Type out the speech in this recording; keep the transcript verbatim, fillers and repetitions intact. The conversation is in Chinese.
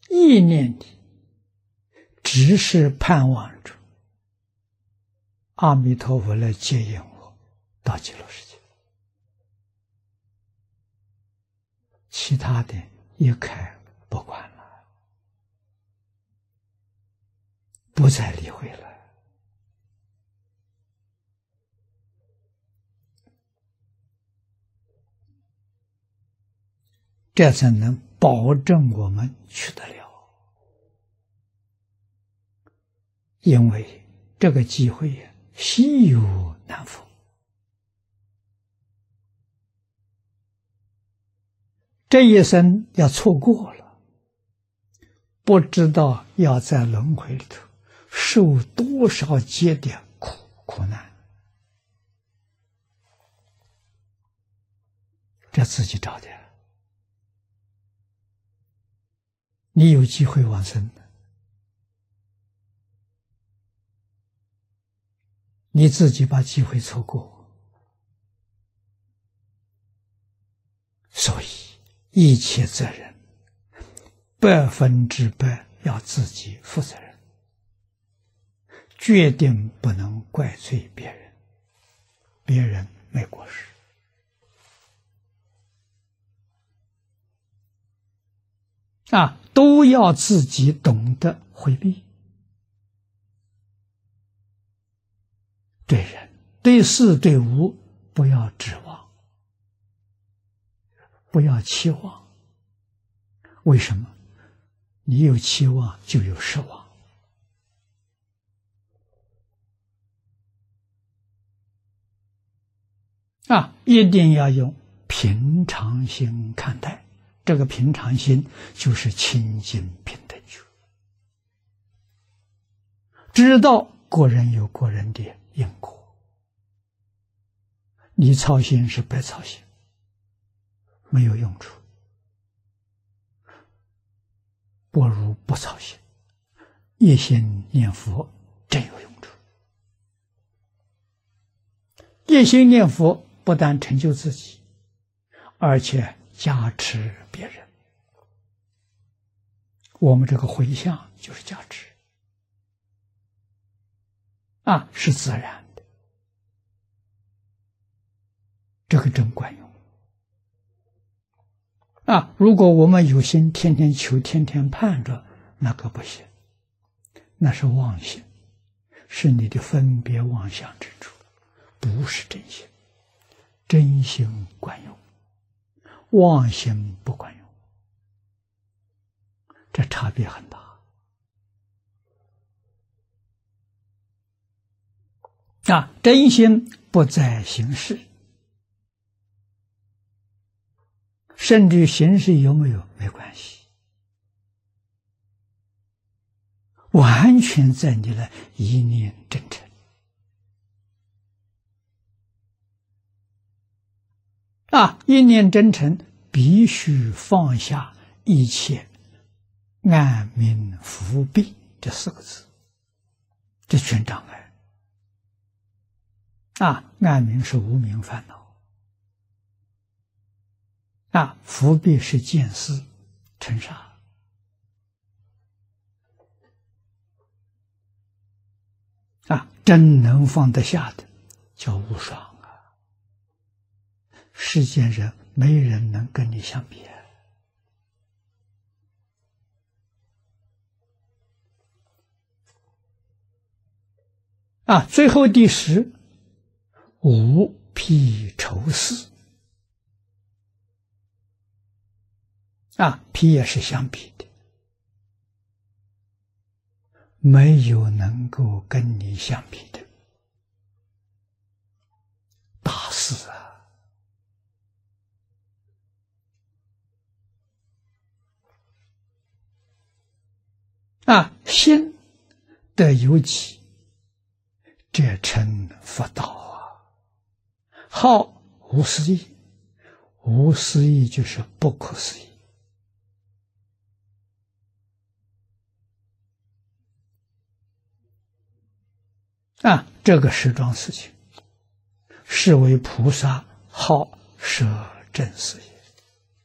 意念里只是盼望着阿弥陀佛来接引我到极乐世界，其他的一概不管了，不再理会了。这才能保证我们去得了。因为这个机会呀，稀有难逢。这一生要错过了，不知道要在轮回里头受多少劫的苦苦难，这自己找的。你有机会往生的，你自己把机会错过，所以一切责任百分之百要自己负责任，决定不能怪罪别人，别人没过失。啊，都要自己懂得回避，对人、对事、对物不要指望，不要期望。为什么？你有期望就有失望。啊，一定要用平常心看待。这个平常心就是清净平等觉，知道个人有个人的因果，你操心是白操心，没有用处，不如不操心，一心念佛真有用处。一心念佛不但成就自己，而且加持别人。我们这个回向就是加持啊，是自然的，这个真管用啊！如果我们有心天天求、天天盼着，那可不行，那是妄心，是你的分别妄想之处，不是真心。真心管用，妄心不管用，这差别很大啊！真心不在形式，甚至形式有没有没关系，完全在你的一念真诚啊！一念真诚必须放下一切暗明伏蔽这四个字，这全障碍啊！暗明是无明烦恼啊，伏蔽是见思尘沙啊，真能放得下的叫无双啊！世间人没人能跟你相比啊！最后第十，无披愁思啊，披也是相比的，没有能够跟你相比的大事啊！啊，心得有己，这称佛道啊！好无思议，无思议就是不可思议啊！这个十桩事情，是为菩萨好摄正思也。